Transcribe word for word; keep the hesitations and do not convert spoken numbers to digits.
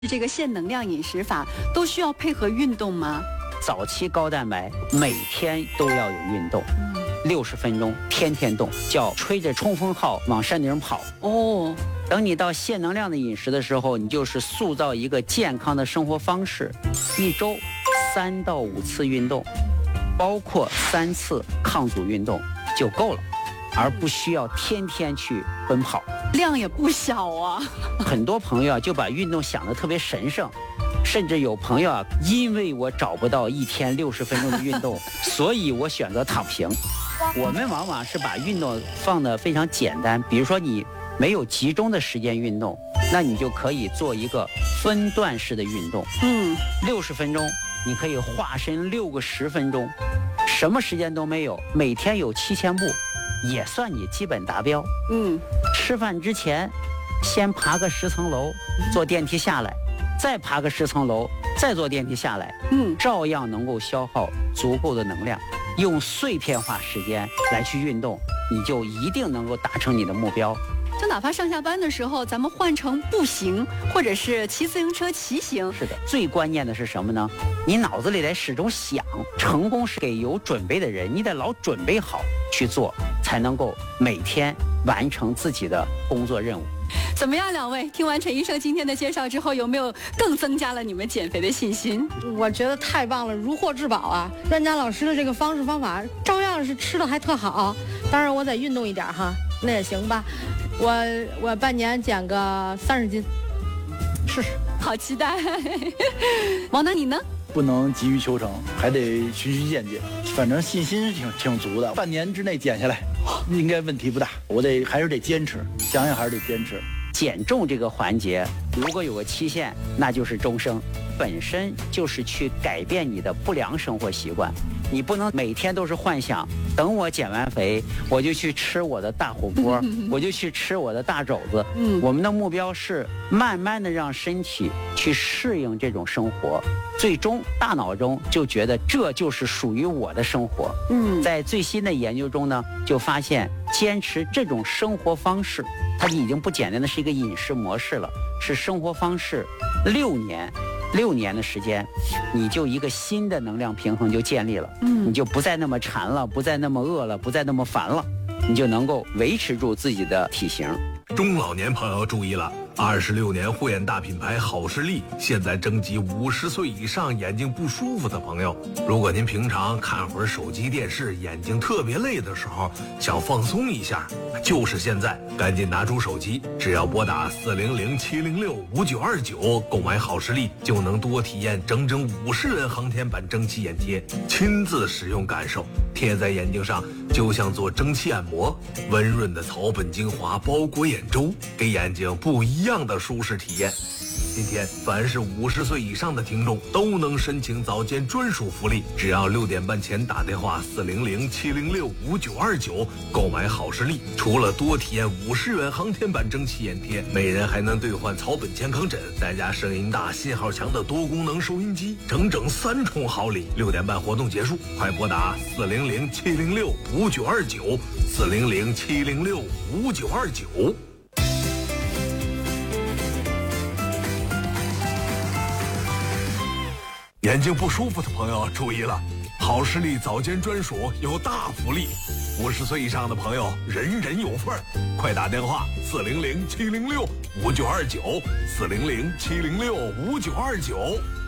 这个限能量饮食法都需要配合运动吗？ 早期高蛋白每天都要有运动，六十分钟，天天动，叫吹着冲锋号往山顶跑。 哦， 等你到限能量的饮食的时候，你就是塑造一个健康的生活方式，一周三到五次运动，包括三次抗阻运动就够了，而不需要天天去奔跑。 量也不小啊。 很多朋友啊就把运动想得特别神圣。甚至有朋友啊，因为我找不到一天六十分钟的运动，所以我选择躺平。我们往往是把运动放得非常简单，比如说你没有集中的时间运动，那你就可以做一个分段式的运动。嗯，六十分钟，你可以化身六个十分钟，什么时间都没有，每天有七千步，也算你基本达标。嗯，吃饭之前，先爬个十层楼，坐电梯下来。再爬个十层楼，再坐电梯下来，嗯，照样能够消耗足够的能量。用碎片化时间来去运动，你就一定能够达成你的目标。 就哪怕上下班的时候，咱们换成步行，或者是骑自行车骑行。 是的，最关键的是什么呢？你脑子里得始终想，成功是给有准备的人，你得老准备好去做，才能够每天完成自己的工作任务。 怎么样，两位听完陈医生今天的介绍之后，有没有更增加了你们减肥的信心？ 我觉得太棒了，如获至宝啊！专家老师的这个方式方法，照样是吃的还特好。当然我得运动一点哈，那也行吧。我我半年减个三十斤，试试。 好期待。王能，你呢？ 不能急于求成，还得循序渐进。反正信心是挺挺足的，半年之内减下来，应该问题不大。我得还是得坚持，想想还是得坚持。 减重这个环节，如果有个期限，那就是终生。本身就是去改变你的不良生活习惯，你不能每天都是幻想，等我减完肥，我就去吃我的大火锅，我就去吃我的大肘子。嗯，我们的目标是慢慢的让身体去适应这种生活，最终大脑中就觉得这就是属于我的生活。嗯，在最新的研究中呢，就发现坚持这种生活方式，它已经不简单的是一个饮食模式了，是生活方式。六年，六年的时间，你就一个新的能量平衡就建立了。嗯，你就不再那么馋了，不再那么饿了，不再那么烦了，你就能够维持住自己的体型。 中老年朋友注意了，二十六年护眼大品牌好视力现在征集五十岁以上眼睛不舒服的朋友。如果您平常看会儿手机电视，眼睛特别累的时候，想放松一下，就是现在，赶紧拿出手机，只要拨打四零零七零六五九二九购买好视力，就能多体验整整五十元航天版蒸汽眼贴，亲自使用感受，贴在眼睛上就像做蒸汽按摩，温润的草本精华包裹眼周，给眼睛不一样的舒适体验。今天凡是五十岁以上的听众都能申请早间专属福利，只要六点半前打电话四零零七零六五九二九购买好视力，除了多体验五十元航天版蒸汽眼贴，每人还能兑换草本健康枕，再加声音大信号强的多功能收音机，整整三重好礼。六点半活动结束，快拨打四零零七零六五九二九四零零七零六五九二九。眼睛不舒服的朋友注意了，好视力早间专属有大福利，五十岁以上的朋友人人有份儿，快打电话四零零七零六五九二九四零零七零六五九二九。